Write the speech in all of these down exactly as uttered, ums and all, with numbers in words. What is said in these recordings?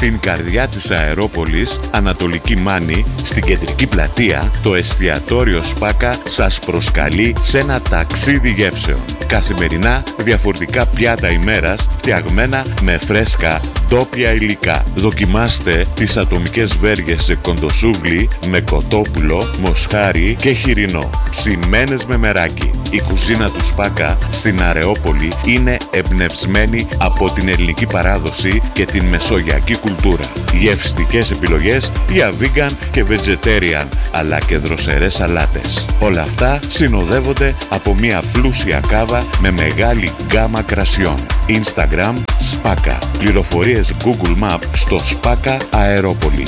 Στην καρδιά της Αερόπολης, Ανατολική Μάνη, στην κεντρική πλατεία, το εστιατόριο Σπάκα σας προσκαλεί σε ένα ταξίδι γεύσεων. Καθημερινά διαφορετικά πιάτα ημέρας, φτιαγμένα με φρέσκα ντόπια υλικά. Δοκιμάστε τις ατομικές βέργες σε κοντοσούβλι με κοτόπουλο, μοσχάρι και χοιρινό. Ψημένες με μεράκι. Η κουζίνα του Σπάκα στην Αρεόπολη είναι εμπνευσμένη από την ελληνική παράδοση και την μεσογειακή κουλτούρα. Γευστικές επιλογές για vegan και vegetarian, αλλά και δροσερές σαλάτες. Όλα αυτά συνοδεύονται από μια πλούσια κάβα με μεγάλη γκάμα κρασιών. Instagram Σπάκα. Πληροφορίες Google Maps στο Σπάκα Αερόπολη.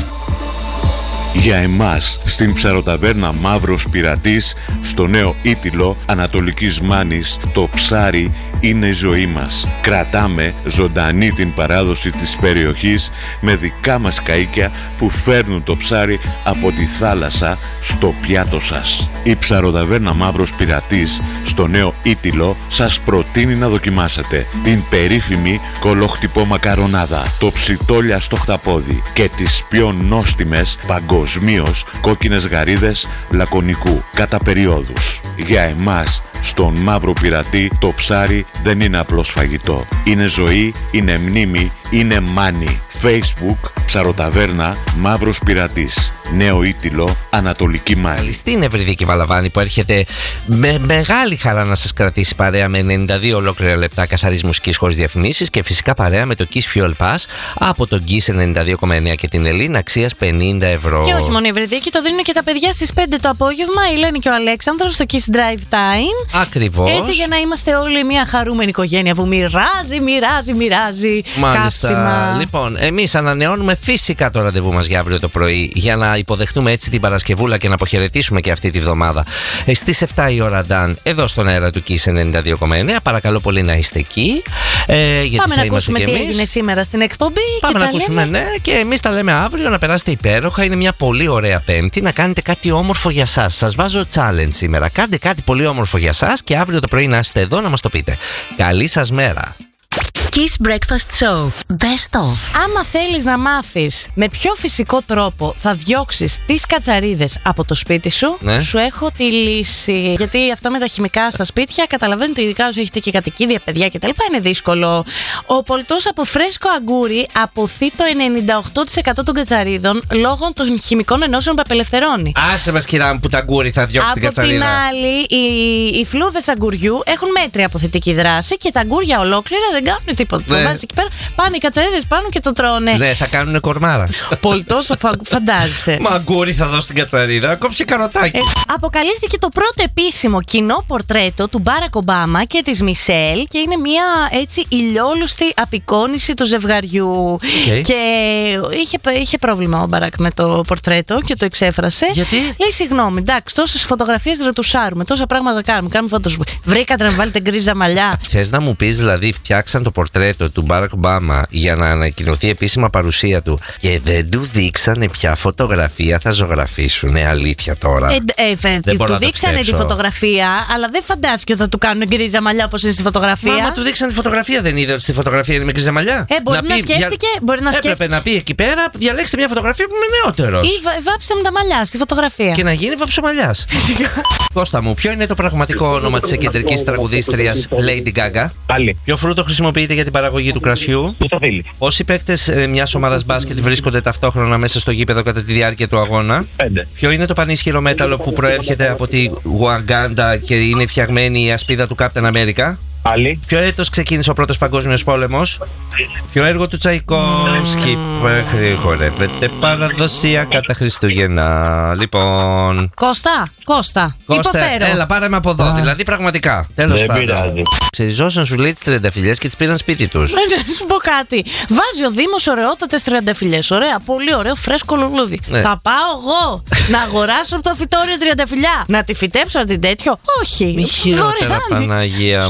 Για εμάς, στην ψαροταβέρνα Μαύρος Πειρατής, στο νέο Ήτυλο Ανατολικής Μάνης, το ψάρι είναι η ζωή μας. Κρατάμε ζωντανή την παράδοση της περιοχής με δικά μας καΐκια που φέρνουν το ψάρι από τη θάλασσα στο πιάτο σας. Η ψαροταβέρνα Μαύρος Πειρατής, στο νέο Ήτυλο, σας προτείνει να δοκιμάσετε την περίφημη κολοχτυπό μακαρονάδα, το ψιτόλια στο χταπόδι και τις πιο νόστιμες παγκοσμίως κόκκινες γαρίδες λακωνικού κατά περιόδους. Για εμάς, στον Μαύρο Πειρατή, το ψάρι δεν είναι απλώς φαγητό. Είναι ζωή, είναι μνήμη, είναι μάνι. Facebook, ψαροταβέρνα Μαύρος Πειρατής, νέο Ήτυλο, Ανατολική Μάνη. Στην Ευρυδίκη Βαλαβάνη που έρχεται με μεγάλη χαρά να σας κρατήσει παρέα με ενενήντα δύο ολόκληρα λεπτά καθαρής μουσικής χωρίς διαφημίσεις και φυσικά παρέα με το Kiss Fuel Pass από τον Kiss ενενήντα δύο κόμμα εννέα και την Ελλήνη αξίας πενήντα ευρώ. Και όχι μόνο η Ευρυδίκη, το δίνουν και τα παιδιά στις πέντε το απόγευμα, η Ελένη και ο Αλέξανδρος στο Kiss Drive Time. Ακριβώς. Έτσι για να είμαστε όλοι μια χαρούμενη οικογένεια που μοιράζει, μοιράζει, μοιράζει καύσιμα. Λοιπόν, εμείς ανανεώνουμε φυσικά το ραντεβού μας για αύριο το πρωί για να υποδεχτούμε έτσι την Παρασκευούλα και να αποχαιρετήσουμε και αυτή τη βδομάδα. Στις επτά η ώρα, Νταν, εδώ στον αέρα του Kiss ενενήντα δύο κόμμα εννέα. Παρακαλώ πολύ να είστε εκεί. Ε, γιατί Πάμε θα να ακούσουμε τι εμείς. έγινε σήμερα στην εκπομπή. Πάμε και να τα ακούσουμε, λέμε. ναι, και εμείς τα λέμε αύριο. Να περάσετε υπέροχα. Είναι μια πολύ ωραία Πέμπτη. Να κάνετε κάτι όμορφο για σας. Σας βάζω challenge σήμερα. Κάντε κάτι πολύ όμορφο για σας και αύριο το πρωί να είστε εδώ να μας το πείτε. Καλή σας μέρα. Kiss Breakfast Show. Best of. Άμα θέλεις να μάθεις με ποιο φυσικό τρόπο θα διώξεις τις κατσαρίδες από το σπίτι σου, Ναι. σου έχω τη λύση. Γιατί αυτό με τα χημικά στα σπίτια, καταλαβαίνω ότι ειδικά όσοι έχετε και κατοικίδια, παιδιά κτλ. Είναι δύσκολο. Ο πολιτός από φρέσκο αγκούρι αποθεί το ενενήντα οκτώ τοις εκατό των κατσαρίδων λόγω των χημικών ενώσεων που απελευθερώνει. Άσε μας, κυρά μου, που τα αγκούρι θα διώξει την Από την κατσαρίδα. άλλη, οι, οι φλούδες αγκουριού έχουν μέτρια αποθητική δράση και τα αγκούρια ολόκληρα δεν κάνουν τίποτα. Το Ναι. βάζεις εκεί πέρα, πάνε οι κατσαρίδες πάνω και το τρώνε. Ναι, θα κάνουνε κορμάρα. Πολιτός από αγκου- φαντάζεσαι. Μα αγκούρι θα δώσει την κατσαρίδα, κόψε καροτάκι. Ε, αποκαλύφθηκε το πρώτο επίσημο κοινό πορτρέτο του Μπάρακ Ομπάμα και της Μισελ και είναι μια έτσι ηλιόλουστη απεικόνηση του ζευγαριού. Okay. Και είχε, είχε πρόβλημα ο Μπάρακ με το πορτρέτο και το εξέφρασε. Γιατί? Λέει συγγνώμη, εντάξει, τόσες φωτογραφίες ρετουσάρουμε, τόσα πράγματα κάνουμε. Κάνουμε φωτος... Βρήκατε να βάλετε γκρίζα μαλλιά. Θες να μου πεις, δηλαδή, φτιάξαν το πορτρέτο του Μπάρακ Ομπάμα για να ανακοινωθεί επίσημα παρουσία του και δεν του δείξανε ποια φωτογραφία θα ζωγραφίσουνε, αλήθεια τώρα. Ε, ε, ε, Δεν μπορώ του να το δείξανε τη πιστέψω. φωτογραφία, αλλά δεν φαντάστηκε ότι θα του κάνουν γκρίζα μαλλιά όπως είναι στη φωτογραφία. Μα άμα του δείξαν τη φωτογραφία, δεν είδε ότι στη φωτογραφία είναι με γκρίζα μαλλιά. Ε, μπορεί να, πει, σκέφτηκε, μπορεί να Έπρεπε σκέφτηκε. να πει εκεί πέρα, διαλέξτε μια φωτογραφία που είμαι νεότερος. Ή βα- βάψτε μου τα μαλλιά στη φωτογραφία. Και να γίνει βαψομαλιάς. Κώστα μου, ποιο είναι το πραγματικό όνομα της κεντρικής τραγουδίστριας Lady Gaga? Άλλη. Ποιο φρούτο χρησιμοποιείται για την παραγωγή του κρασιού? Του σταφύλι. Πόσοι παίκτες ε, μιας ομάδας μπάσκετ βρίσκονται ταυτόχρονα μέσα στο γήπεδο κατά τη διάρκεια του αγώνα? Πέντε. Ποιο είναι το πανίσχυρο μέταλλο που προέρχεται από τη Ουαγκάντα και είναι φτιαγμένη η ασπίδα του Captain America? Άλλη. Ποιο έτος ξεκίνησε ο πρώτος παγκόσμιος πόλεμος? Ποιο έργο του Τσαϊκόφσκι χορεύεται παραδοσιακά τα Χριστούγεννα? Λοιπόν. Κώστα, Κώστα, Κώστα, υποφέρω. έλα, πάρε με από εδώ. Δηλαδή, πραγματικά. Τέλος Δεν πάντων. πειράζει. Ξεριζώσαν σου λέει τις τριανταφυλλιές και τις πήραν σπίτι τους. Ε, Να σου πω κάτι. Βάζει ο Δήμος ωραιότατες τριανταφυλλιές. Ωραία, πολύ ωραίο, φρέσκο λουλούδι. Ναι. Θα πάω εγώ να αγοράσω από το φυτόριο τριανταφυλλιά. Να τη φυτέψω να την τέτοιο? Όχι. Μη χειρότερα, Δωρεάν. Παναγία μου. Στο δρόμο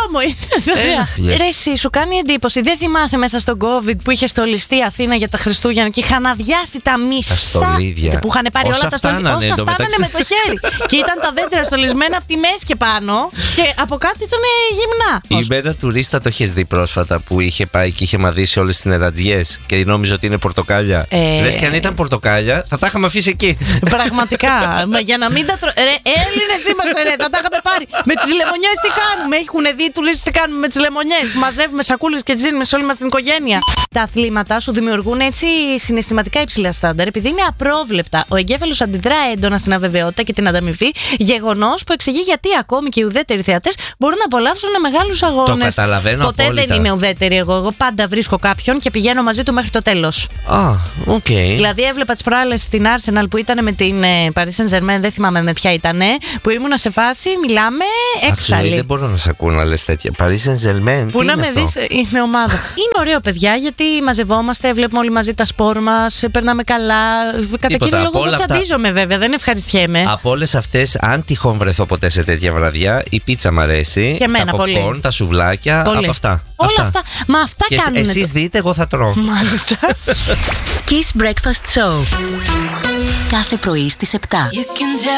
γάμο είναι. Ρε, εσύ σου κάνει εντύπωση. Δεν θυμάσαι μέσα στον COVID που είχε στολιστεί Αθήνα για τα Χριστούγεννα και είχαν αδειάσει τα μισά που είχαν πάρει όσα όλα τα στολίδια. Όσα φτάνανε με το χέρι. Και ήταν τα δέντρα στολισμένα από τη μέση και πάνω και από κάτω ήταν γυμνά. Η μέρα τουρίστα το είχε δει πρόσφατα που είχε πάει και είχε μαδίσει όλες τις νερατζιές και νόμιζε ότι είναι πορτοκάλια. Ε... Λες και αν ήταν πορτοκάλια θα τα είχαμε αφήσει εκεί. Πραγματικά. Για να μην τα τρώμε. Έλληνες είμαστε, ρε, θα τα είχαμε πάρει. Με τις λεμονιές τι κάνουμε. Έχουν δει τουρίστες τι κάνουμε με τις λεμονιές. Μαζεύουμε σακούλες και τις δίνουμε σε όλη μας την οικογένεια. Τα αθλήματα σου δημιουργούν έτσι συναισθηματικά υψηλά στάνταρ επειδή είναι απρόβλεπτα. Ο εγκέφαλος αντιδρά έντονα στην αβεβαιότητα και την ανταμοιβή. Γεγονός που εξηγεί γιατί ακόμη και οι ουδέτεροι θεατές μπορούν να απολαύσουν μεγάλους αγώνες. Το καταλαβαίνω. Ποτέ απόλυτα. Δεν είμαι ουδέτερη εγώ. Εγώ πάντα βρίσκω κάποιον και πηγαίνω μαζί του μέχρι το τέλος. Α, οκ. Δηλαδή έβλεπα τις προάλλες στην Arsenal που ήταν με την Paris Saint-Germain, δεν θυμάμαι με ποια ήταν, που ήμουνα σε φάση, μιλάμε έξαλλη. Δεν μπορώ να σε ακούω να λες τέτοια. Paris Saint-Germain. Που να με δεις, είναι ομάδα. Είναι ωραίο, παιδιά, γιατί μαζευόμαστε, βλέπουμε όλοι μαζί τα σπορ μας, περνάμε καλά. Κατά κύριο λόγο, εγώ τσαντίζομαι αυτά... βέβαια, δεν ευχαριστιέμαι. Από όλες αυτές, αν τυχόν βρεθώ ποτέ σε τέτοια βραδιά, η πίτσα μ' αρέσει. Και εμένα, τα popcorn, τα σουβλάκια, πολύ. Από αυτά. Όλα αυτά. αυτά. Μα αυτά και κάνουν. Εσείς το... δείτε, εγώ θα τρώω. Μάλιστα. Kiss Breakfast Show. Κάθε πρωί στις επτά.